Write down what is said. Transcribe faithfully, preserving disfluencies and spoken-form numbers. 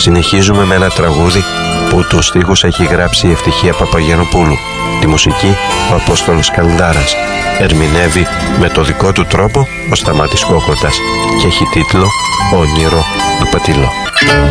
Συνεχίζουμε με ένα τραγούδι που τους στίχους έχει γράψει η Ευτυχία Παπαγιαννοπούλου. Τη μουσική ο Απόστολος Καλδάρας. Ερμηνεύει με το δικό του τρόπο ο Σταμάτης Κόκοτας και έχει τίτλο «Όνειρο του Πατήλο».